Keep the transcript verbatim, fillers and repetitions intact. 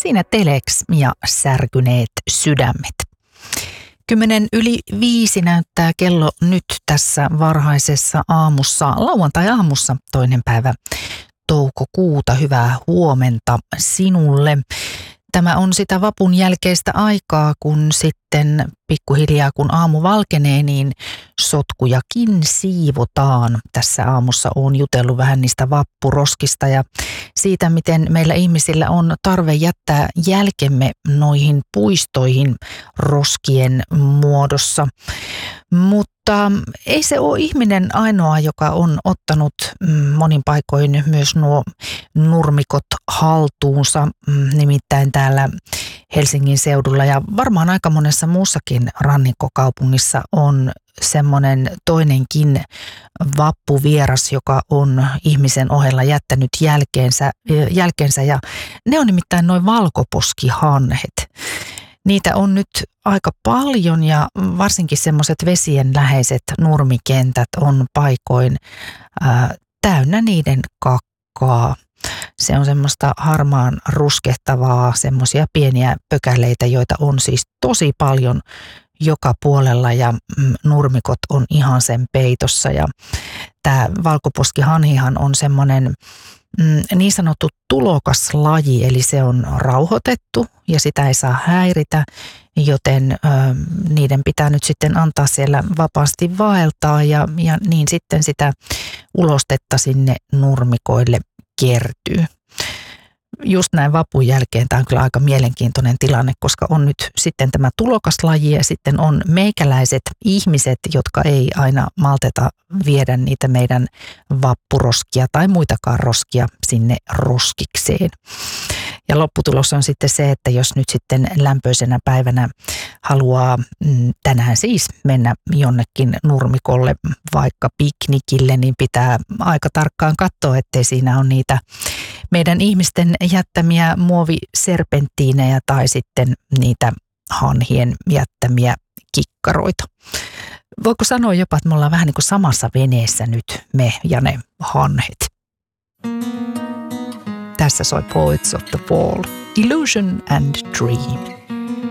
Siinä Telex ja Särkyneet sydämet. Kymmenen yli viisi näyttää kello nyt tässä varhaisessa aamussa, lauantai-aamussa toinen päivä toukokuuta. Hyvää huomenta sinulle. Tämä on sitä vapun jälkeistä aikaa, kun sitten pikkuhiljaa kun aamu valkenee, niin sotkujakin siivotaan. Tässä aamussa olen jutellut vähän niistä vappuroskista ja siitä, miten meillä ihmisillä on tarve jättää jälkemme noihin puistoihin roskien muodossa. Mutta ei se ole ihminen ainoa, joka on ottanut monin paikoin myös nuo nurmikot haltuunsa, nimittäin täällä Helsingin seudulla ja varmaan aika monessa muussakin rannikkokaupungissa on semmoinen toinenkin vappuvieras, joka on ihmisen ohella jättänyt jälkeensä, jälkeensä ja ne on nimittäin noin valkoposkihanhet. Niitä on nyt aika paljon ja varsinkin semmoiset vesien läheiset nurmikentät on paikoin ää, täynnä niiden kakkaa. Se on semmoista harmaan ruskehtavaa, semmoisia pieniä pökäleitä, joita on siis tosi paljon joka puolella ja mm, nurmikot on ihan sen peitossa. Ja tämä valkoposkihanhihan on semmoinen mm, niin sanottu tulokaslaji, eli se on rauhoitettu ja sitä ei saa häiritä, joten ö, niiden pitää nyt sitten antaa siellä vapaasti vaeltaa ja, ja niin sitten sitä ulostetta sinne nurmikoille kertyy. Just näin vapun jälkeen tämä on kyllä aika mielenkiintoinen tilanne, koska on nyt sitten tämä tulokaslaji ja sitten on meikäläiset ihmiset, jotka ei aina malteta viedä niitä meidän vappuroskia tai muitakaan roskia sinne roskikseen. Ja lopputulos on sitten se, että jos nyt sitten lämpöisenä päivänä haluaa tänään siis mennä jonnekin nurmikolle vaikka piknikille, niin pitää aika tarkkaan katsoa, ettei siinä ole niitä meidän ihmisten jättämiä muoviserpenttiinejä tai sitten niitä hanhien jättämiä kikkaroita. Voiko sanoa jopa, että me ollaan vähän niin kuin samassa veneessä nyt, me ja ne hanhet. Tässä soi Poets of the Fall, Illusion and Dream.